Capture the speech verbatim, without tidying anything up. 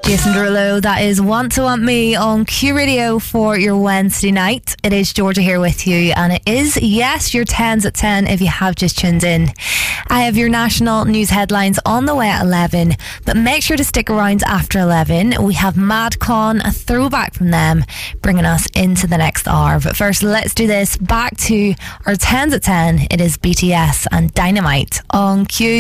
Jason Derulo, that is Want to Want Me on Q Radio for your Wednesday night. It is Georgia here with you, and it is, yes, your tens at ten if you have just tuned in. I have your national news headlines on the way at eleven, but make sure to stick around after eleven. We have MadCon, a throwback from them, bringing us into the next hour. But first, let's do this. Back to our tens at ten. It is B T S and Dynamite on Q.